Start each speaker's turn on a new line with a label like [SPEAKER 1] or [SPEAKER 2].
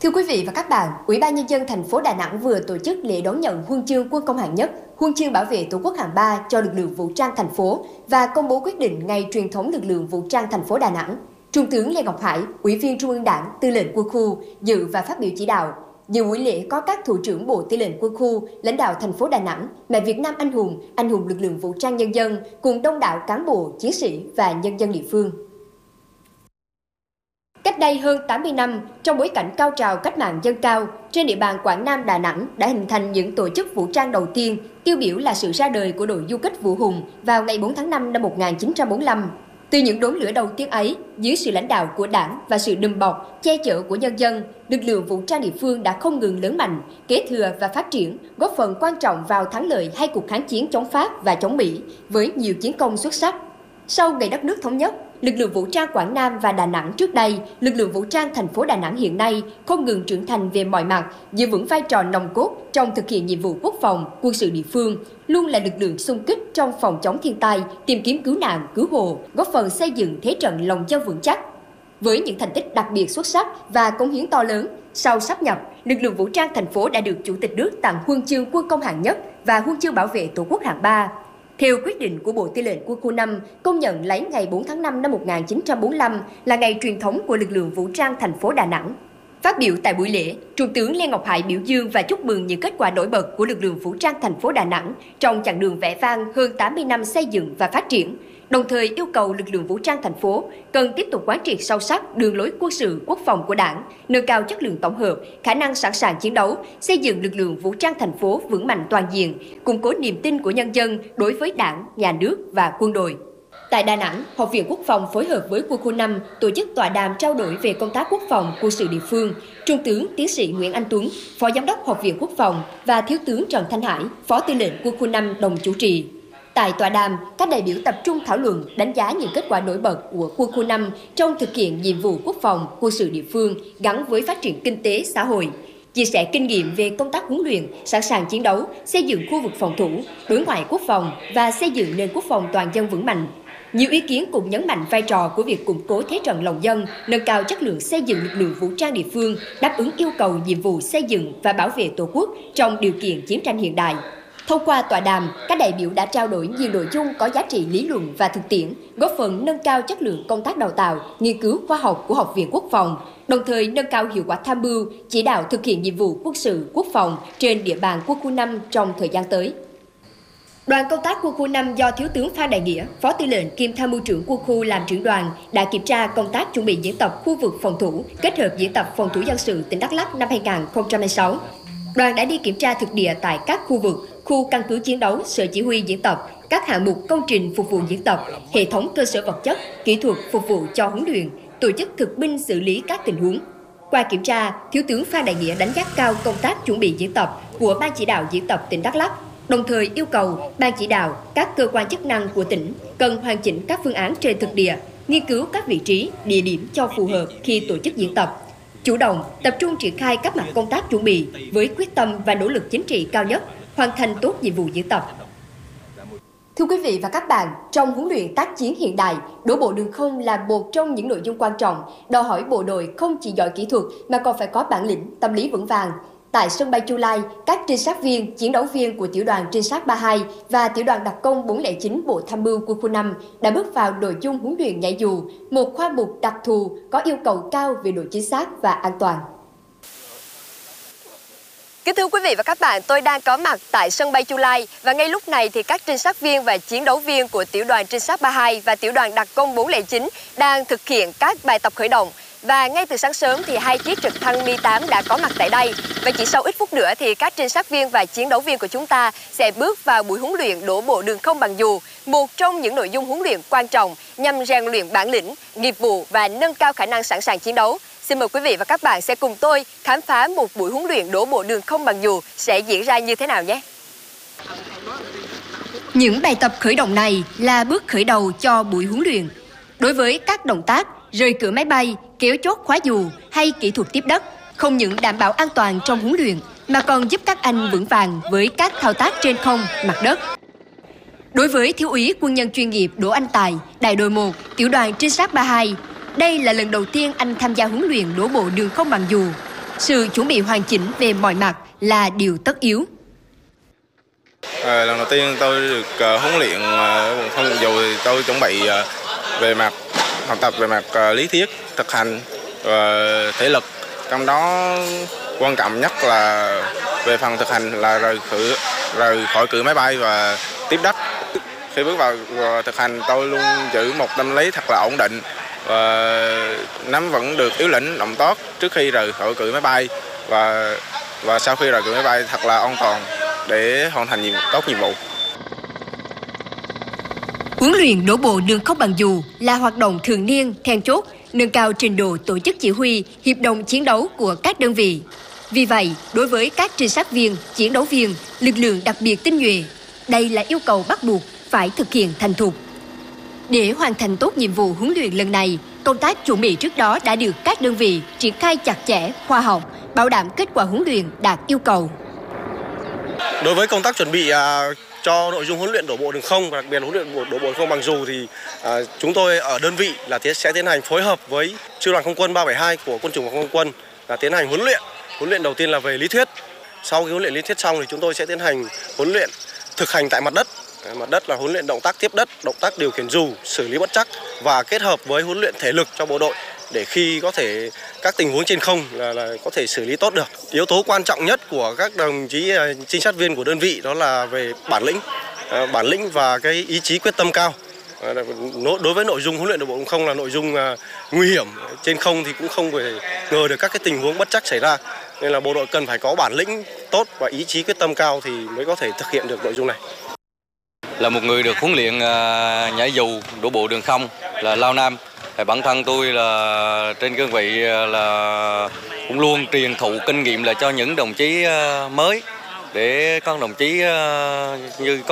[SPEAKER 1] Thưa quý vị và các bạn, Ủy ban Nhân dân thành phố Đà Nẵng vừa tổ chức lễ đón nhận huân chương Quân công hạng nhất, huân chương bảo vệ Tổ quốc hạng 3 cho lực lượng vũ trang thành phố và công bố quyết định ngày truyền thống lực lượng vũ trang thành phố Đà Nẵng. Trung tướng Lê Ngọc Hải, Ủy viên Trung ương Đảng, Tư lệnh Quân khu dự và phát biểu chỉ đạo. Dự buổi lễ có các thủ trưởng Bộ Tư lệnh Quân khu, lãnh đạo thành phố Đà Nẵng, mẹ Việt Nam anh hùng lực lượng vũ trang nhân dân cùng đông đảo cán bộ, chiến sĩ và nhân dân địa phương. Cách đây hơn 80 năm, trong bối cảnh cao trào cách mạng dâng cao, trên địa bàn Quảng Nam, Đà Nẵng đã hình thành những tổ chức vũ trang đầu tiên, tiêu biểu là sự ra đời của đội du kích Vũ Hùng vào ngày 4 tháng 5 năm 1945. Từ những đốm lửa đầu tiên ấy, dưới sự lãnh đạo của Đảng và sự đùm bọc, che chở của nhân dân, lực lượng vũ trang địa phương đã không ngừng lớn mạnh, kế thừa và phát triển, góp phần quan trọng vào thắng lợi hai cuộc kháng chiến chống Pháp và chống Mỹ với nhiều chiến công xuất sắc. Sau ngày đất nước thống nhất, lực lượng vũ trang Quảng Nam và Đà Nẵng trước đây, lực lượng vũ trang thành phố Đà Nẵng hiện nay không ngừng trưởng thành về mọi mặt, giữ vững vai trò nòng cốt trong thực hiện nhiệm vụ quốc phòng, quân sự địa phương, luôn là lực lượng xung kích trong phòng chống thiên tai, tìm kiếm cứu nạn, cứu hộ, góp phần xây dựng thế trận lòng dân vững chắc. Với những thành tích đặc biệt xuất sắc và cống hiến to lớn, sau sáp nhập, lực lượng vũ trang thành phố đã được Chủ tịch nước tặng huân chương Quân công hạng nhất và huân chương bảo vệ Tổ quốc hạng 3. Theo quyết định của Bộ Tư lệnh Quân khu 5, công nhận lấy ngày 4 tháng 5 năm 1945 là ngày truyền thống của lực lượng vũ trang thành phố Đà Nẵng. Phát biểu tại buổi lễ, Trung tướng Lê Ngọc Hải biểu dương và chúc mừng những kết quả nổi bật của lực lượng vũ trang thành phố Đà Nẵng trong chặng đường vẻ vang hơn 80 năm xây dựng và phát triển, đồng thời yêu cầu lực lượng vũ trang thành phố cần tiếp tục quán triệt sâu sắc đường lối quân sự quốc phòng của Đảng, nâng cao chất lượng tổng hợp, khả năng sẵn sàng chiến đấu, xây dựng lực lượng vũ trang thành phố vững mạnh toàn diện, củng cố niềm tin của nhân dân đối với Đảng, nhà nước và quân đội. Tại Đà Nẵng, Học viện Quốc phòng phối hợp với Quân khu 5 tổ chức tọa đàm trao đổi về công tác quốc phòng quân sự địa phương. Trung tướng Tiến sĩ Nguyễn Anh Tuấn, Phó Giám đốc Học viện Quốc phòng và Thiếu tướng Trần Thanh Hải, Phó Tư lệnh Quân khu 5 đồng chủ trì. Tại tọa đàm, các đại biểu tập trung thảo luận, đánh giá những kết quả nổi bật của Quân khu 5 trong thực hiện nhiệm vụ quốc phòng, quân sự địa phương gắn với phát triển kinh tế, xã hội, chia sẻ kinh nghiệm về công tác huấn luyện, sẵn sàng chiến đấu, xây dựng khu vực phòng thủ, đối ngoại quốc phòng và xây dựng nền quốc phòng toàn dân vững mạnh. Nhiều ý kiến cũng nhấn mạnh vai trò của việc củng cố thế trận lòng dân, nâng cao chất lượng xây dựng lực lượng vũ trang địa phương, đáp ứng yêu cầu nhiệm vụ xây dựng và bảo vệ Tổ quốc trong điều kiện chiến tranh hiện đại. Thông qua tọa đàm, các đại biểu đã trao đổi nhiều nội dung có giá trị lý luận và thực tiễn, góp phần nâng cao chất lượng công tác đào tạo, nghiên cứu khoa học của Học viện Quốc phòng, đồng thời nâng cao hiệu quả tham mưu, chỉ đạo thực hiện nhiệm vụ quân sự quốc phòng trên địa bàn Quân khu 5 trong thời gian tới. Đoàn công tác Quân khu 5 do Thiếu tướng Phan Đại Nghĩa, Phó Tư lệnh kiêm Tham mưu trưởng Quân khu làm trưởng đoàn đã kiểm tra công tác chuẩn bị diễn tập khu vực phòng thủ kết hợp diễn tập phòng thủ dân sự tỉnh Đắk Lắk năm 2006. Đoàn đã đi kiểm tra thực địa tại các khu vực, khu căn cứ chiến đấu, sở chỉ huy diễn tập, các hạng mục công trình phục vụ diễn tập, hệ thống cơ sở vật chất, kỹ thuật phục vụ cho huấn luyện, tổ chức thực binh xử lý các tình huống. Qua kiểm tra, Thiếu tướng Phan Đại Nghĩa đánh giá cao công tác chuẩn bị diễn tập của Ban chỉ đạo diễn tập tỉnh Đắk Lắk, đồng thời yêu cầu Ban chỉ đạo, các cơ quan chức năng của tỉnh cần hoàn chỉnh các phương án trên thực địa, nghiên cứu các vị trí, địa điểm cho phù hợp khi tổ chức diễn tập, chủ động, tập trung triển khai các mặt công tác chuẩn bị với quyết tâm và nỗ lực chính trị cao nhất, hoàn thành tốt nhiệm vụ diễn tập. Thưa quý vị và các bạn, trong huấn luyện tác chiến hiện đại, đổ bộ đường không là một trong những nội dung quan trọng, đòi hỏi bộ đội không chỉ giỏi kỹ thuật mà còn phải có bản lĩnh, tâm lý vững vàng. Tại sân bay Chu Lai, các trinh sát viên, chiến đấu viên của tiểu đoàn trinh sát 32 và tiểu đoàn đặc công 409 Bộ Tham mưu Quân khu 5 đã bước vào nội dung huấn luyện nhảy dù, một khoa mục đặc thù có yêu cầu cao về độ chính xác và an toàn. Kính thưa quý vị và các bạn, tôi đang có mặt tại sân bay Chu Lai và ngay lúc này thì các trinh sát viên và chiến đấu viên của tiểu đoàn trinh sát 32 và tiểu đoàn đặc công 409 đang thực hiện các bài tập khởi động. Và ngay từ sáng sớm thì hai chiếc trực thăng Mi-8 đã có mặt tại đây. Và chỉ sau ít phút nữa thì các trinh sát viên và chiến đấu viên của chúng ta sẽ bước vào buổi huấn luyện đổ bộ đường không bằng dù, một trong những nội dung huấn luyện quan trọng nhằm rèn luyện bản lĩnh, nghiệp vụ và nâng cao khả năng sẵn sàng chiến đấu. Xin mời quý vị và các bạn sẽ cùng tôi khám phá một buổi huấn luyện đổ bộ đường không bằng dù sẽ diễn ra như thế nào nhé. Những bài tập khởi động này là bước khởi đầu cho buổi huấn luyện. Đối với các động tác rời cửa máy bay, kéo chốt khóa dù hay kỹ thuật tiếp đất, không những đảm bảo an toàn trong huấn luyện mà còn giúp các anh vững vàng với các thao tác trên không, mặt đất. Đối với thiếu úy quân nhân chuyên nghiệp Đỗ Anh Tài, đại đội 1, tiểu đoàn trinh sát 32, đây là lần đầu tiên anh tham gia huấn luyện đổ bộ đường không bằng dù. Sự chuẩn bị hoàn chỉnh về mọi mặt là điều tất yếu.
[SPEAKER 2] Lần đầu tiên tôi được huấn luyện không dù thì tôi chuẩn bị về mặt học tập, về mặt lý thuyết, thực hành và thể lực. Trong đó quan trọng nhất là về phần thực hành là rời khỏi cửa máy bay và tiếp đất. Khi bước vào thực hành, tôi luôn giữ một tâm lý thật là ổn định và nắm vững được yếu lĩnh động tác trước khi rời khỏi cửa máy bay và sau khi rời cửa máy bay thật là an toàn để hoàn thành tốt nhiệm vụ.
[SPEAKER 1] Huấn luyện đổ bộ đường không bằng dù là hoạt động thường niên then chốt nâng cao trình độ tổ chức chỉ huy, hiệp đồng chiến đấu của các đơn vị. Vì vậy, đối với các trinh sát viên, chiến đấu viên, lực lượng đặc biệt tinh nhuệ, đây là yêu cầu bắt buộc phải thực hiện thành thục. Để hoàn thành tốt nhiệm vụ huấn luyện lần này, công tác chuẩn bị trước đó đã được các đơn vị triển khai chặt chẽ, khoa học, bảo đảm kết quả huấn luyện đạt yêu cầu.
[SPEAKER 3] Đối với công tác chuẩn bị cho nội dung huấn luyện đổ bộ đường không và đặc biệt huấn luyện đổ bộ đường không bằng dù thì chúng tôi ở đơn vị là sẽ tiến hành phối hợp với Sư đoàn Không quân 372 của Quân chủng Không quân là tiến hành huấn luyện. Huấn luyện đầu tiên là về lý thuyết. Sau khi huấn luyện lý thuyết xong thì chúng tôi sẽ tiến hành huấn luyện thực hành tại mặt đất. Mặt đất là huấn luyện động tác tiếp đất, động tác điều khiển dù, xử lý bất trắc và kết hợp với huấn luyện thể lực cho bộ đội để khi có thể các tình huống trên không là có thể xử lý tốt được. Yếu tố quan trọng nhất của các đồng chí trinh sát viên của đơn vị đó là về bản lĩnh và cái ý chí quyết tâm cao. Đối với nội dung huấn luyện đổ bộ đường không là nội dung nguy hiểm, trên không thì cũng không thể ngờ được các cái tình huống bất trắc xảy ra, nên là bộ đội cần phải có bản lĩnh tốt và ý chí quyết tâm cao thì mới có thể thực hiện được nội dung này.
[SPEAKER 4] Là một người được huấn luyện nhảy dù đổ bộ đường không là lao nam, bản thân tôi là trên cương vị là cũng luôn truyền thụ kinh nghiệm là cho những đồng chí mới để con đồng chí như có